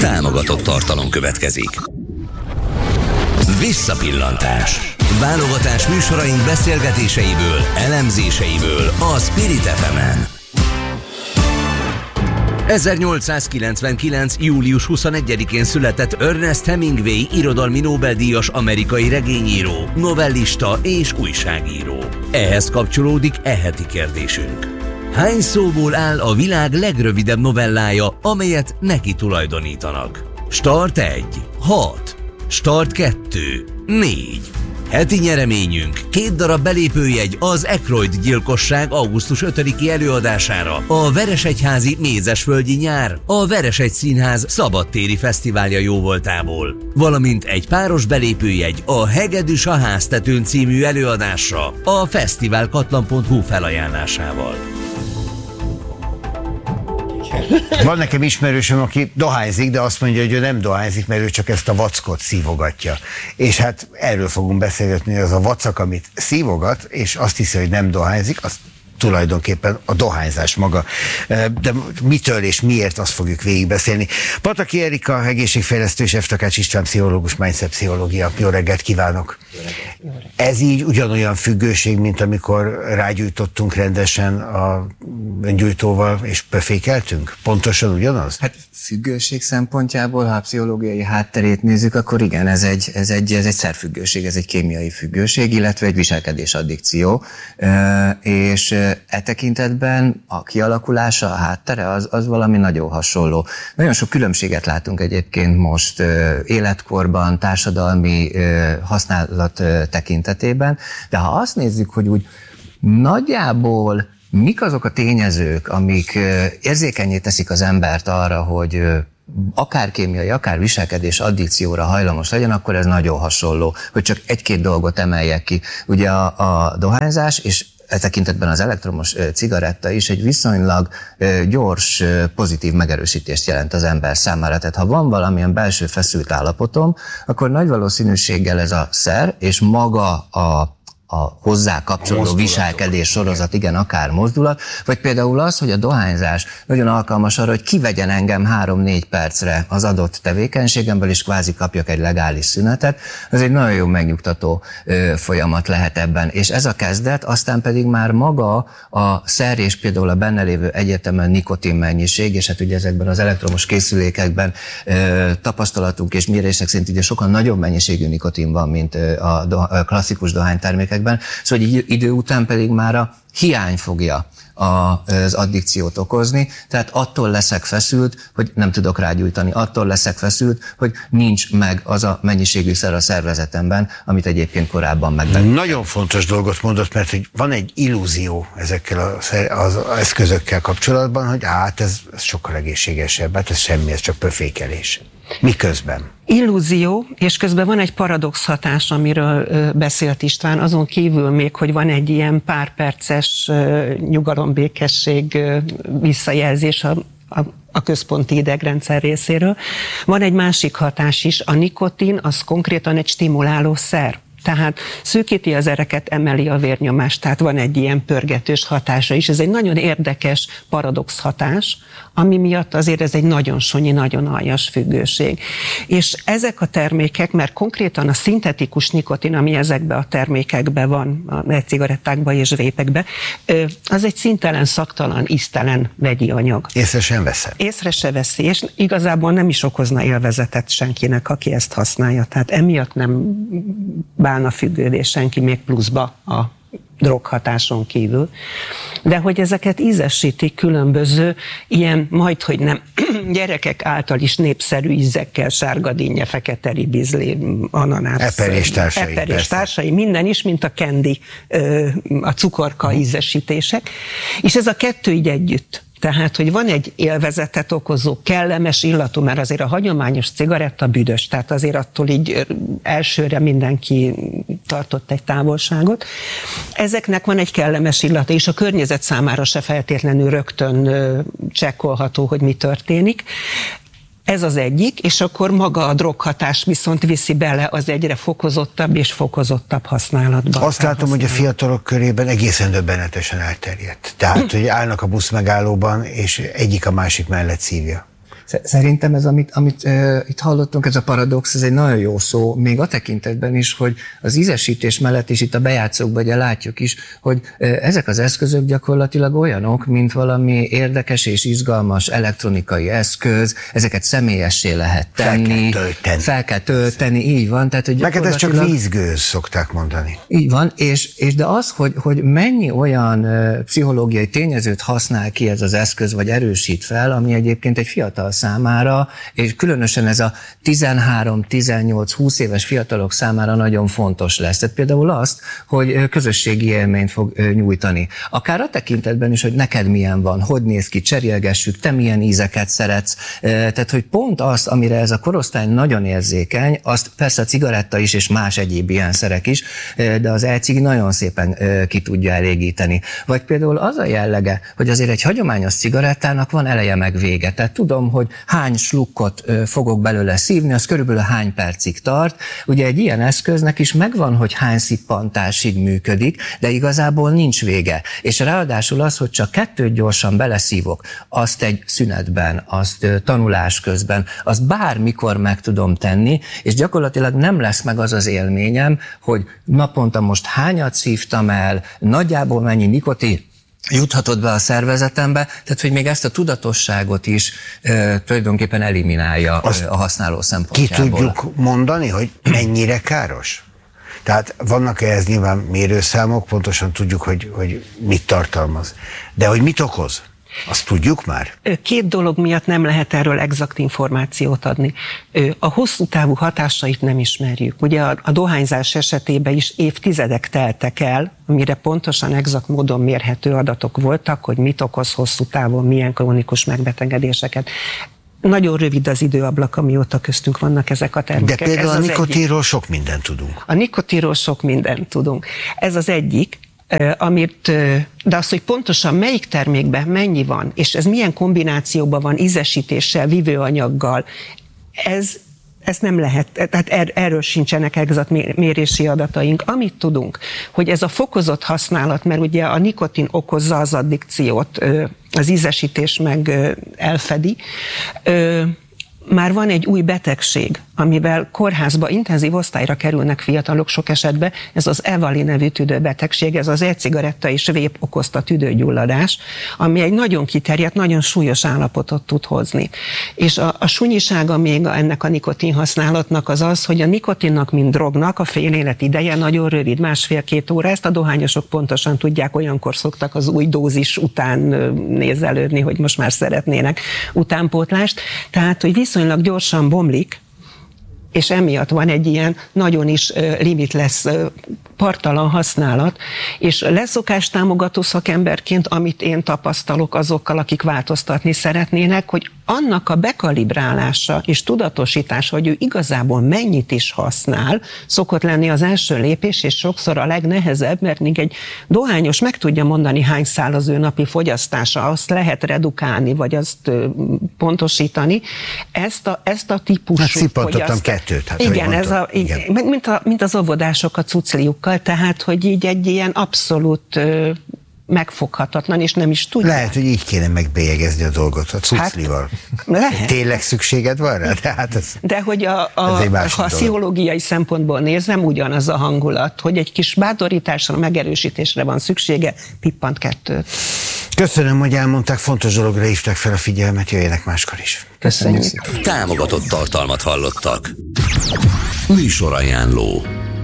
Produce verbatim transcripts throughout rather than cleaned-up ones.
Támogatott tartalom következik. Visszapillantás. Válogatás műsoraink beszélgetéseiből, elemzéseiből a Spirit ef emen. ezernyolcszázkilencvenkilenc. július huszonegyedikén született Ernest Hemingway irodalmi Nobel-díjas amerikai regényíró, novellista és újságíró. Ehhez kapcsolódik e heti kérdésünk. Hány szóból áll a világ legrövidebb novellája, amelyet neki tulajdonítanak? Start egy, hat, Start kettő, négy. Heti nyereményünk két darab belépőjegy az Aykroyd gyilkosság augusztus ötödiki előadására, a Veresegyházi Mézesföldi nyár, a Veresegy Színház szabadtéri fesztiválja jóvoltából, valamint egy páros belépőjegy a Hegedűs a háztetőn című előadásra a fesztiválkatlan pont hu felajánlásával. Van nekem ismerősöm, aki dohányzik, de azt mondja, hogy ő nem dohányzik, mert ő csak ezt a vackot szívogatja. És hát erről fogunk beszélgetni, hogy az a vacak, amit szívogat, és azt hiszi, hogy nem dohányzik, az tulajdonképpen a dohányzás maga. De mitől és miért, azt fogjuk végigbeszélni. Pataki Erika, egészségfejlesztő, és F. Takács István, pszichológus, mindset pszichológia. Jó reggelt kívánok! Jó reggelt. Jó reggelt. Ez így ugyanolyan függőség, mint amikor rágyújtottunk rendesen a öngyújtóval, és pöfékeltünk? Pontosan ugyanaz? Hát függőség szempontjából, ha a pszichológiai hátterét nézzük, akkor igen, ez egy, ez egy, ez egy szerfüggőség, ez egy kémiai függőség, illetve egy viselkedés addikció, és e tekintetben a kialakulása, a háttere az, az valami nagyon hasonló. Nagyon sok különbséget látunk egyébként most életkorban, társadalmi használat tekintetében, de ha azt nézzük, hogy úgy nagyjából mik azok a tényezők, amik érzékenyé teszik az embert arra, hogy akár kémiai, akár viselkedés addikcióra hajlamos legyen, akkor ez nagyon hasonló, hogy csak egy-két dolgot emeljek ki. Ugye a, a dohányzás, és e tekintetben az elektromos cigaretta is egy viszonylag gyors, pozitív megerősítést jelent az ember számára. Tehát ha van valamilyen belső feszült állapotom, akkor nagy valószínűséggel ez a szer és maga a a hozzá kapcsolódó viselkedés sorozat, igen, akár mozdulat, vagy például az, hogy a dohányzás nagyon alkalmas arra, hogy kivegyen engem három-négy percre az adott tevékenységemből, és kvázi kapjak egy legális szünetet, az egy nagyon jó megnyugtató ö, folyamat lehet ebben. És ez a kezdet, aztán pedig már maga a szer és például a benne lévő egyértelműen nikotin mennyiség, és hát ugye ezekben az elektromos készülékekben ö, tapasztalatunk és mérések szerint ugye sokkal nagyobb mennyiségű nikotin van, mint ö, a, do, a klasszikus dohánytermékek. Szóval egy idő után pedig már a hiány fogja az addikciót okozni, tehát attól leszek feszült, hogy nem tudok rágyújtani, attól leszek feszült, hogy nincs meg az a mennyiségű szer a szervezetemben, amit egyébként korábban megvettem. Nagyon fontos dolgot mondott, mert hogy van egy illúzió ezekkel az eszközökkel kapcsolatban, hogy hát ez, ez sokkal egészségesebb, hát ez semmi, ez csak pöfékelés. Miközben? Illúzió, és közben van egy paradox hatás, amiről ö, beszélt István, azon kívül még, hogy van egy ilyen pár perces ö, nyugalombékesség ö, visszajelzés a, a, a központi idegrendszer részéről. Van egy másik hatás is, a nikotin az konkrétan egy stimuláló szer. Tehát szűkíti az ereket, emeli a vérnyomást, tehát van egy ilyen pörgetős hatása is. Ez egy nagyon érdekes paradox hatás, ami miatt azért ez egy nagyon sonyi, nagyon aljas függőség. És ezek a termékek, mert konkrétan a szintetikus nikotin, ami ezekben a termékekben van, a e-cigarettákban és vépekben, az egy színtelen, szaktalan, íztelen vegyi anyag. Észre sem veszem. Észre se veszi, és igazából nem is okozna élvezetet senkinek, aki ezt használja. Tehát emiatt nem bálna függődés senki még pluszba a droghatáson kívül, de hogy ezeket ízesítik különböző ilyen, majdhogy nem gyerekek által is népszerű ízekkel, sárgadínnye, fekete ribizli, ananász, eper és társai, eper és társai, minden is, mint a candy, a cukorka ízesítések, és ez a kettő így együtt. Tehát, hogy van egy élvezetet okozó, kellemes illatú, mert azért a hagyományos cigaretta büdös, tehát azért attól így elsőre mindenki tartott egy távolságot. Ezeknek van egy kellemes illata, és a környezet számára se feltétlenül rögtön csekkolható, hogy mi történik. Ez az egyik, és akkor maga a droghatás viszont viszi bele az egyre fokozottabb és fokozottabb használatba. Azt látom, hogy a fiatalok körében egészen döbbenetesen elterjedt. Tehát, hogy állnak a buszmegállóban, és egyik a másik mellett szívja. Szerintem ez, amit, amit uh, itt hallottunk, ez a paradox, ez egy nagyon jó szó, még a tekintetben is, hogy az ízesítés mellett, és itt a bejátszókban ugye látjuk is, hogy uh, ezek az eszközök gyakorlatilag olyanok, mint valami érdekes és izgalmas elektronikai eszköz, ezeket személyessé lehet tenni, fel kell tölteni, fel kell tölteni így van. Tehát, hogy neked ez csak vízgőz, szokták mondani. Így van, és, és de az, hogy, hogy mennyi olyan uh, pszichológiai tényezőt használ ki ez az eszköz, vagy erősít fel, ami egyébként egy fiatal számára, és különösen ez a tizenhárom, tizennyolc, húsz éves fiatalok számára nagyon fontos lesz. Tehát például azt, hogy közösségi élményt fog nyújtani. Akár a tekintetben is, hogy neked milyen van, hogy néz ki, cserélgessük, te milyen ízeket szeretsz. Tehát, hogy pont azt, amire ez a korosztály nagyon érzékeny, azt persze a cigaretta is, és más egyéb ilyen szerek is, de az e-cigi nagyon szépen ki tudja elégíteni. Vagy például az a jellege, hogy azért egy hagyományos cigarettának van eleje meg vége. Tehát tudom, hogy hány slukkot fogok belőle szívni, az körülbelül hány percig tart. Ugye egy ilyen eszköznek is megvan, hogy hány szippantásig működik, de igazából nincs vége. És ráadásul az, hogy csak kettőt gyorsan beleszívok, azt egy szünetben, azt tanulás közben, azt bármikor meg tudom tenni, és gyakorlatilag nem lesz meg az az élményem, hogy naponta most hányat szívtam el, nagyjából mennyi nikotin juthatott be a szervezetembe, tehát hogy még ezt a tudatosságot is e, tulajdonképpen eliminálja azt a használó szempontjából. Ki tudjuk mondani, hogy mennyire káros? Tehát vannak ehhez nyilván mérőszámok, pontosan tudjuk, hogy, hogy mit tartalmaz. De hogy mit okoz? Azt tudjuk már? Két dolog miatt nem lehet erről exakt információt adni. A hosszú távú hatásait nem ismerjük. Ugye a, a dohányzás esetében is évtizedek teltek el, amire pontosan exakt módon mérhető adatok voltak, hogy mit okoz hosszú távon, milyen krónikus megbetegedéseket. Nagyon rövid az időablak, amióta köztünk vannak ezek a termékek. De például Ez a nikotinról egyik. sok mindent tudunk. A nikotinról sok mindent tudunk. Ez az egyik. Amit, de az, hogy pontosan melyik termékben mennyi van, és ez milyen kombinációban van ízesítéssel, vívőanyaggal, ez, ez nem lehet, tehát er, erről sincsenek exakt mérési adataink. Amit tudunk, hogy ez a fokozott használat, mert ugye a nikotin okozza az addikciót, az ízesítés meg elfedi, már van egy új betegség, amivel kórházba, intenzív osztályra kerülnek fiatalok sok esetben, ez az EVALI nevű tüdőbetegség, ez az e-cigaretta és vép okozta tüdőgyulladás, ami egy nagyon kiterjedt, nagyon súlyos állapotot tud hozni. És a, a sunyisága még ennek a nikotin használatnak az az, hogy a nikotinnak, mint drognak a fél élet ideje nagyon rövid, másfél-két óra, ezt a dohányosok pontosan tudják, olyankor szoktak az új dózis után nézelődni, hogy most már szeretnének utánpótlást. Tehát, hogy viszonylag gyorsan bomlik, és emiatt van egy ilyen nagyon is limitless, parttalan használat, és leszokás támogató szakemberként, amit én tapasztalok azokkal, akik változtatni szeretnének, hogy annak a bekalibrálása és tudatosítása, hogy ő igazából mennyit is használ, szokott lenni az első lépés, és sokszor a legnehezebb, mert még egy dohányos meg tudja mondani, hány szál az ő napi fogyasztása, azt lehet redukálni, vagy azt pontosítani. Ezt a, ezt a típusú hát szippantottam kettőt. Hát, igen, ez a, igen. Mint, a, mint az óvodások a cucliukkal, tehát, hogy így egy ilyen abszolút megfoghatatlan, és nem is tudják. Lehet, hogy így kéne megbélyegezni a dolgot, a cuclival. Hát, lehet. Tényleg szükséged van rá? De, hát ez, De hogy a, a, ha a pszichológiai szempontból nézem, ugyanaz a hangulat, hogy egy kis bátorításra, megerősítésre van szüksége, pippant kettőt. Köszönöm, hogy elmondták, fontos dologra hívták fel a figyelmet, jöjjenek máskor is. Köszönjük szépen. Támogatott tartalmat hallottak. Műsorajánló.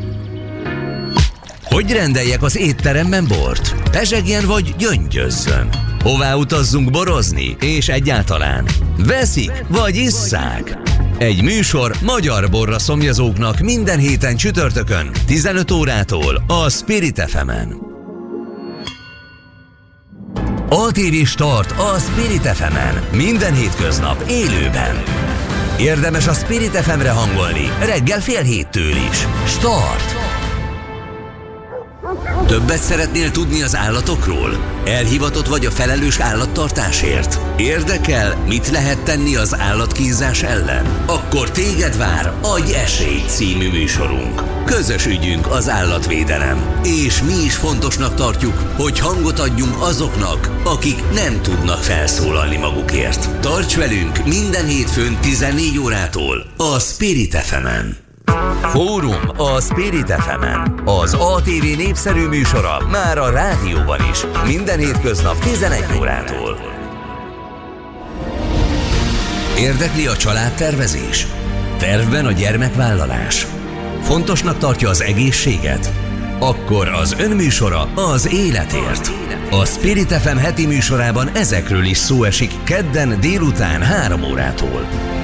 Hogy rendeljek az étteremben bort? Pezsegjen vagy gyöngyözzön? Hová utazzunk borozni? És egyáltalán veszik vagy isszák? Egy műsor magyar borra szomjazóknak minden héten csütörtökön tizenöt órától a Spirit ef emen. á té vé Start a Spirit ef emen minden hétköznap élőben. Érdemes a Spirit ef emre hangolni reggel fél héttől is. Start! Többet szeretnél tudni az állatokról? Elhivatott vagy a felelős állattartásért? Érdekel, mit lehet tenni az állatkínzás ellen? Akkor téged vár Adj esélyt című műsorunk. Közös ügyünk az állatvédelem, és mi is fontosnak tartjuk, hogy hangot adjunk azoknak, akik nem tudnak felszólalni magukért. Tarts velünk minden hétfőn tizennégy órától a Spirit ef emen. Fórum a Spirit ef emen. Az á té vé népszerű műsora már a rádióban is. Minden hétköznap tizenegy órától. Érdekli a családtervezés? Tervben a gyermekvállalás? Fontosnak tartja az egészséget? Akkor az önműsora az életért. A Spirit ef em heti műsorában ezekről is szó esik kedden délután három órától.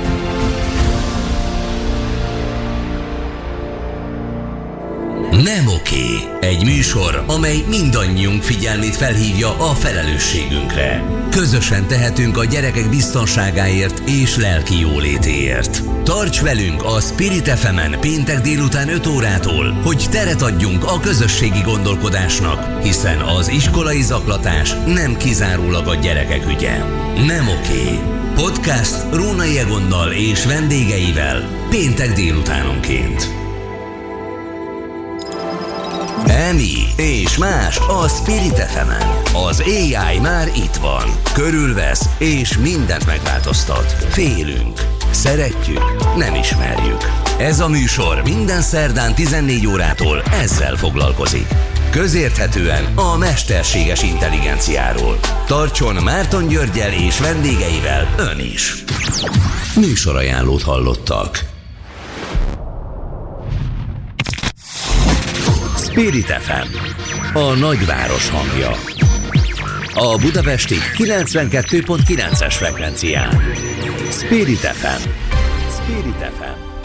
Nem oké. Egy műsor, amely mindannyiunk figyelmét felhívja a felelősségünkre. Közösen tehetünk a gyerekek biztonságáért és lelki jólétéért. Tarts velünk a Spirit ef emen péntek délután öt órától, hogy teret adjunk a közösségi gondolkodásnak, hiszen az iskolai zaklatás nem kizárólag a gyerekek ügye. Nem oké. Podcast Rónai Egonnal és vendégeivel péntek délutánonként. Emi és más a Spirit ef emen. Az á i már itt van. Körülvesz és mindent megváltoztat. Félünk, szeretjük, nem ismerjük. Ez a műsor minden szerdán tizennégy órától ezzel foglalkozik. Közérthetően a mesterséges intelligenciáról. Tartson Márton Györggyel és vendégeivel ön is. Műsorajánlót hallottak. Spirit ef em, a nagyváros hangja. A budapesti kilencvenkettő pont kilences frekvencián. Spirit ef em. Spirit ef em.